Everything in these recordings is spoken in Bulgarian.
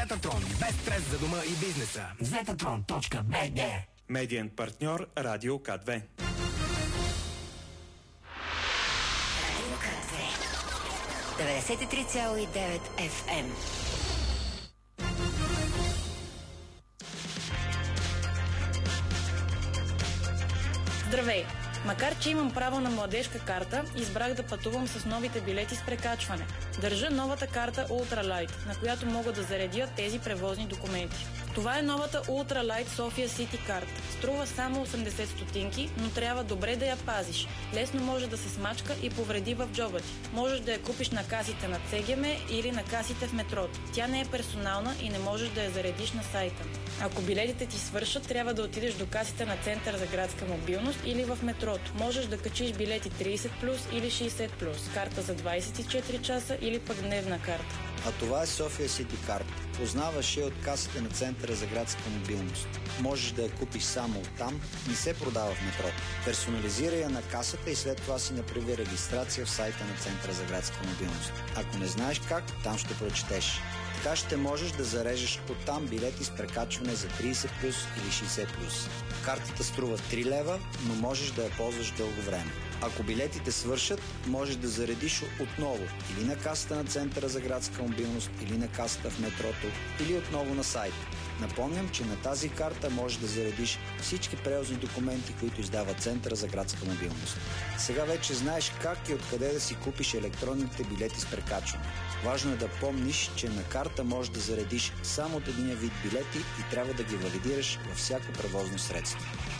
Зетатрон. Без стрес за дома и бизнеса. Zetatron.bg. Медиен партньор Радио К2. Радио К2. 93,9 FM. Здравей! Макар че имам право на младежка карта, избрах да пътувам с новите билети с прекачване. Държа новата карта Ultralight, на която мога да заредя тези превозни документи. Това е новата Ultralight Sofia City Card. Струва само 80 стотинки, но трябва добре да я пазиш. Лесно може да се смачка и повреди в джоба ти. Можеш да я купиш на касите на ЦГМ или на касите в метрото. Тя не е персонална и не можеш да я заредиш на сайта. Ако билетите ти свършат, трябва да отидеш до касите на Център за градска мобилност или в метрото. Можеш да качиш билети 30+, или 60+, карта за 24 часа или пък дневна карта. А това е Sofia City Card. Познаваш я от касите на Центъра за градска мобилност. Можеш да я купиш само оттам, не се продава в метрото. Персонализира я на касата и след това си направи регистрация в сайта на Центъра за градска мобилност. Ако не знаеш как, там ще прочетеш. Така ще можеш да зарежеш оттам билети с прекачване за 30+, или 60+. Картата струва 3 лева, но можеш да я ползваш дълго време. Ако билетите свършат, можеш да заредиш отново или на касата на Центъра за градска мобилност, или на касата в метрото, или отново на сайта. Напомням, че на тази карта можеш да заредиш всички превозни документи, които издава Центъра за градска мобилност. Сега вече знаеш как и откъде да си купиш електронните билети с прекачване. Важно е да помниш, че на карта можеш да заредиш само от един вид билети и трябва да ги валидираш във всяко превозно средство.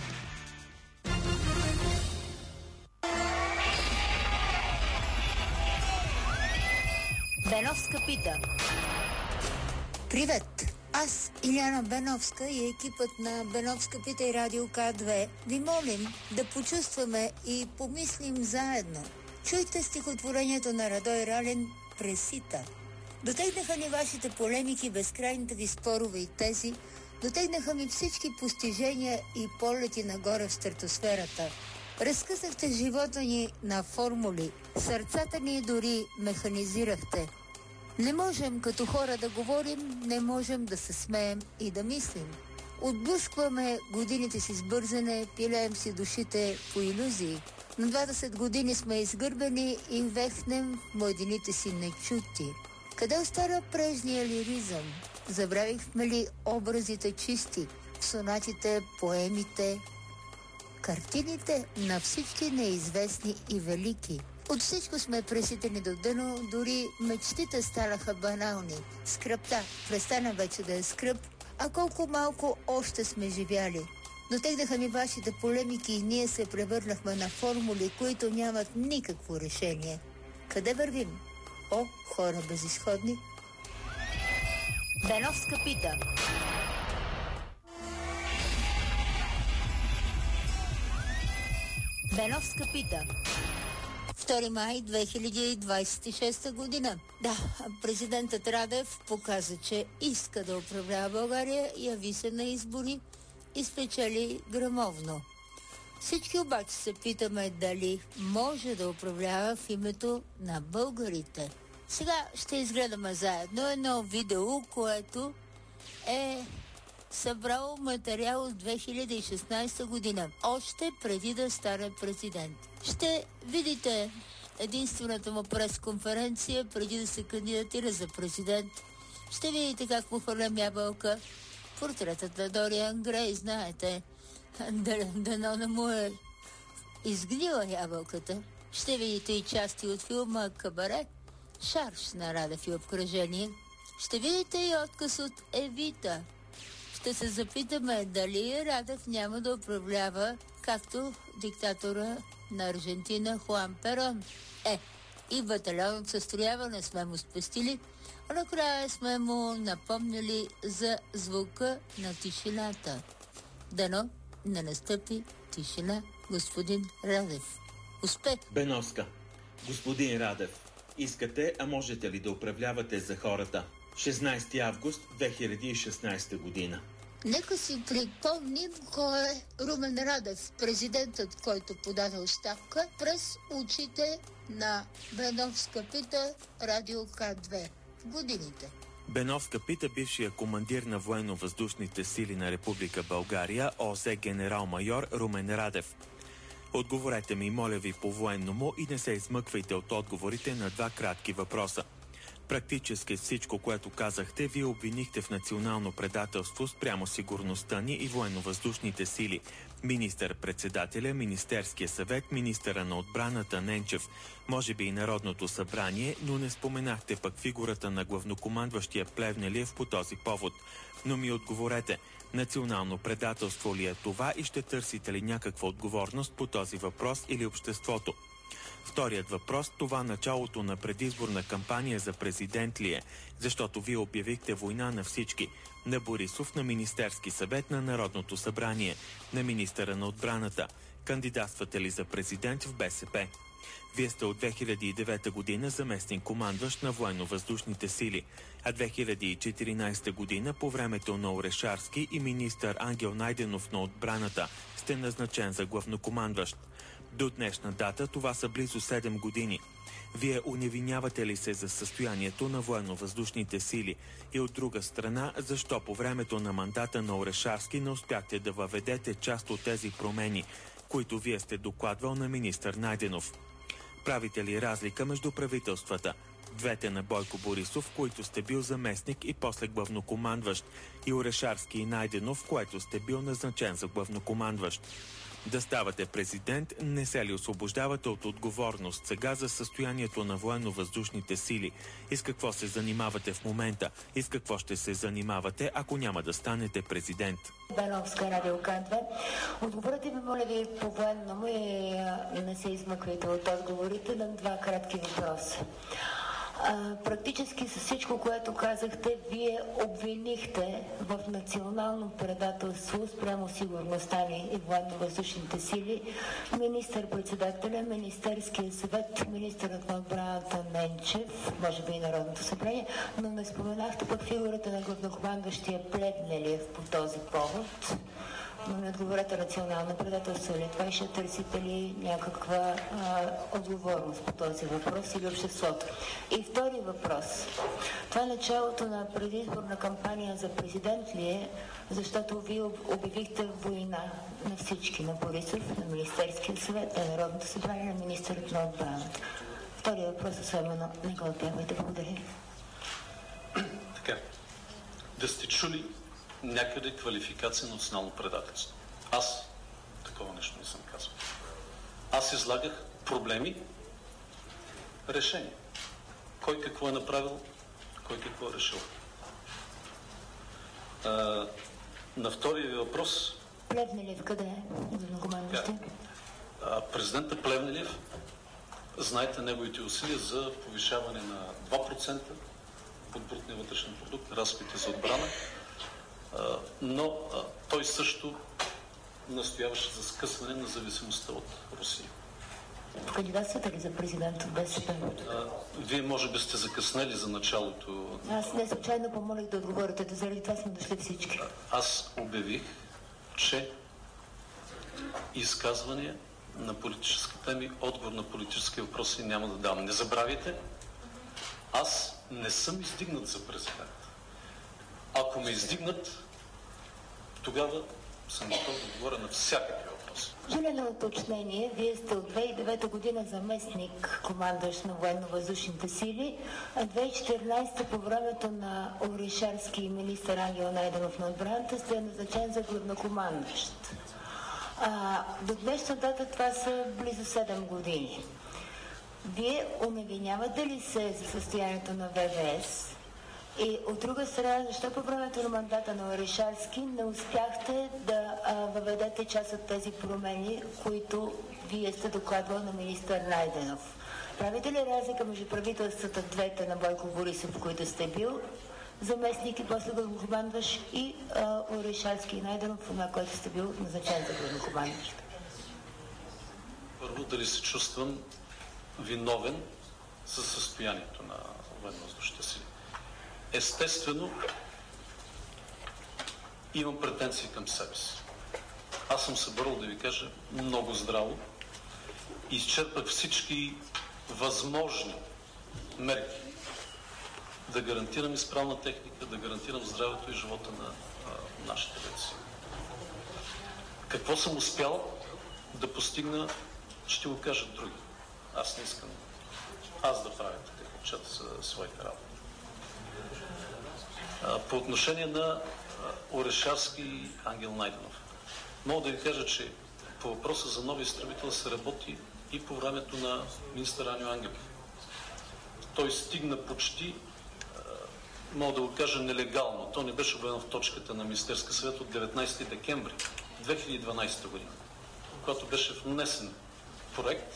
Беновска пита. Привет! Аз, Иляна Беновска и екипът на Беновска пита и Радио К2 ви молим да почувстваме и помислим заедно. Чуйте стихотворението на Радой Ралин «Пресита». Дотегнаха ни вашите полемики, безкрайните ви спорове и тези, дотегнаха ми всички постижения и полети нагоре в стратосферата. Разкъсахте живота ни на формули, сърцата ни дори механизирахте. Не можем като хора да говорим, не можем да се смеем и да мислим. Отблъскваме годините си с бързане, пилеем си душите по илюзии. На 20 години сме изгърбени и вехнем в младините си нечути. Къде остана прежния лиризъм? Забравихме ли образите чисти, сонатите, поемите, картините на всички неизвестни и велики? От всичко сме преситени до дъно, дори мечтите станаха банални. Скръпта престана вече да е скръп, а колко малко още сме живяли. Дотегнаха ни вашите полемики и ние се превърнахме на формули, които нямат никакво решение. Къде вървим? О, хора безизходни! Беновска пита. Беновска пита. 2 май 2026 година. Да, президентът Радев показа, че иска да управлява България, яви се на избори и спечели грамовно. Всички обаче се питаме дали може да управлява в името на българите. Сега ще изгледаме заедно едно видео, което е събрало материал от 2016 година, още преди да стане президент. Ще видите единствената му пресконференция преди да се кандидатира за президент. Ще видите как му хвърлям ябълка. Портретът на Дориан Грей, знаете, дано не му е изгнила ябълката. Ще видите и части от филма Кабаре, Шарж на Радев и обкръжение. Ще видите и отказ от Евита. Ще се запитаме дали Радев няма да управлява както диктатора на Аржентина Хуан Перон. И батальонът състрояване сме му спестили, а накрая сме му напомнили за звука на тишината. Дано не настъпи тишина, господин Радев. Успех! Беновска. Господин Радев, искате, а можете ли да управлявате за хората? 16 август 2016 година. Нека си припомним кой е Румен Радев, президентът, който подаде оставка през очите на Беновска пита Радио К2 в годините. Беновска пита бившия командир на военно-въздушните сили на Република България, ОС генерал-майор Румен Радев. Отговорете ми, моля ви, по военному и не се измъквайте от отговорите на два кратки въпроса. Практически всичко, което казахте, вие обвинихте в национално предателство спрямо сигурността ни и военно-въздушните сили. Министър-председателя, Министерския съвет, министъра на отбраната Ненчев, може би и Народното събрание, но не споменахте пък фигурата на главнокомандващия Плевнелиев по този повод. Но ми отговорете, национално предателство ли е това и ще търсите ли някаква отговорност по този въпрос или обществото? Вторият въпрос, това началото на предизборна кампания за президент ли е? Защото вие обявихте война на всички. На Борисов, на Министерски съвет, на Народното събрание, на министъра на отбраната. Кандидатствате ли за президент в БСП? Вие сте от 2009 година заместник-командващ на военно-въздушните сили, а 2014 година по времето на Орешарски и министър Ангел Найденов на отбраната сте назначен за главнокомандващ. До днешна дата това са близо 7 години. Вие уневинявате ли се за състоянието на военно-въздушните сили? И от друга страна, защо по времето на мандата на Орешарски не успяхте да въведете част от тези промени, които вие сте докладвал на министър Найденов? Правите ли разлика между правителствата? Двете на Бойко Борисов, в които сте бил заместник и после главнокомандващ, и Орешарски и Найденов, в което сте бил назначен за главнокомандващ. Да ставате президент, не се ли освобождавате от отговорност сега за състоянието на военно-въздушните сили? И с какво се занимавате в момента? И с какво ще се занимавате, ако няма да станете президент? Беновска, Радио К2. Отговорете ми, моля ви, по военному и не се измъквайте от отговорите на два кратки въпроса. Практически с всичко, което казахте, вие обвинихте в национално предателство спрямо сигурността ни и военно-въздушните сили министър-председателя, Министерския съвет, министърът на отбраната Ненчев, може би и Народното събрание, но не споменахте пък фигурата на главнокомандващия Плевнелиев по този повод. Но не отговорете национално предателство ли това и ще търсите ли някаква отговорност по този въпрос или обществото? И втори въпрос. Това началото на предизборна кампания за президент ли е, защото вие обявихте война на всички, на Борисов, на Министерския съвет, на Народното събрание, на министърът на отбраната? Втория въпрос особено не го отбягвайте. Благодаря. Така. Да сте чули някъде квалификация на национално предателство. Аз такова нещо не съм казвал. Аз излагах проблеми, решения. Кой какво е направил, кой какво е решил. На втория въпрос... Плевнелиев къде е? Главнокомандващия? Президента Плевнелиев, знаете неговите усилия за повишаване на 2% от брутния вътрешен продукт, разходите за отбрана, но той също настояваше за скъсване на зависимостта от Русия. Кандидатствате ли за президент от БСП? Вие може би сте закъснели за началото. Аз не случайно помолих да отговорите, заради това сме дошли всички. Аз обявих, че изказвания на политически теми, отговор на политически въпроси няма да дам. Не забравяйте, аз не съм издигнат за президент. Ако ме издигнат, тогава съм готов да отговоря на всякакви въпроси. Желено уточнение. Вие сте от 2009 година заместник командващ на военно-въздушните сили, а 2014 по времето на Орешарски и министър Ангел Найденов на отбраната сте назначен за главнокомандващ. До днешна дата това са близо 7 години. Вие уневинявате ли се за състоянието на ВВС? И от друга страна, защо по времето на мандата на Орешарски не успяхте да въведете част от тези промени, които вие сте докладвал на министър Найденов? Правите ли разлика между правителствата двете на Бойко Борисов, в които сте бил заместник и после главнокомандващ, и Орешарски и Найденов, на който сте бил назначен за главнокомандващ? Първо, дали се чувствам виновен за състоянието на военно-въздушните сили? Естествено, имам претенции към себе си. Аз съм събрал, да ви кажа, много здраво. Изчерпах всички възможни мерки да гарантирам изправна техника, да гарантирам здравето и живота на нашите деца. Какво съм успял да постигна, ще го кажат други. Аз не искам да правя такъв отчет за своите работи. По отношение на Орешарски и Ангел Найденов, мога да ви кажа, че по въпроса за нови изтребител се работи и по времето на министър Аню Ангелов. Той стигна почти, мога да го кажа, нелегално. То не беше обявено в точката на Министерския съвет от 19 декември 2012 година, когато беше внесен проект,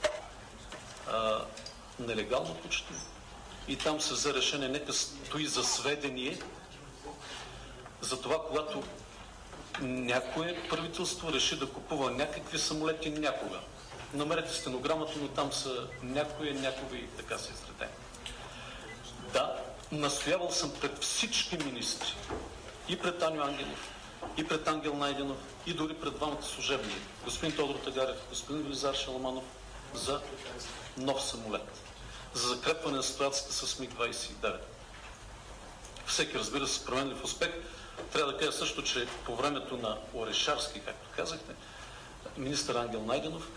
нелегално почти, и там се взе решение, нека стои за сведение за това, когато някое правителство реши да купува някакви самолети някога. Намерете стенограмата, но там са някои и така се изредени. Да, настоявал съм пред всички министри, и пред Аню Ангелов, и пред Ангел Найденов, и дори пред двамата служебни, господин Тодор Тагарев, господин Велизар Шаламанов, за нов самолет, за закрепване на ситуацията с МиГ-29. Всеки, разбира се, променлив успех. Трябва да кажа също, че по времето на Орешарски, както казахте, министър Ангел Найденов,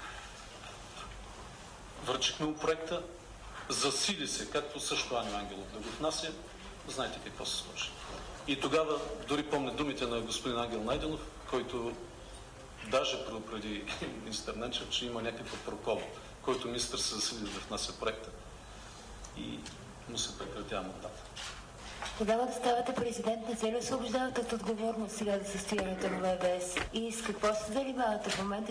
връчихме му проекта, засили се, както също Аню Ангелов да го внася, знаете какво се случи. И тогава, дори помня думите на господин Ангел Найденов, който даже предупреди министър Ненчев, че има някакъв прокол, който министър се засили да внася проекта и му се прекратява мандата. Тогава да ставате президент, не се ли освобождавате от отговорност сега за състоянието на ВВС? И с какво се занимавате в момента?